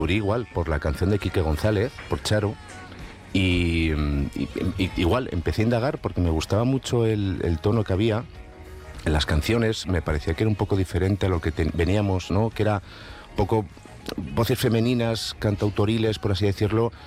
igual por la canción de Quique González, por Charo. Y igual empecé a indagar porque me gustaba mucho el tono que había en las canciones. Me parecía que era un poco diferente a lo que veníamos, ¿no? Que era un poco voces femeninas, cantautoriles, por así decirlo,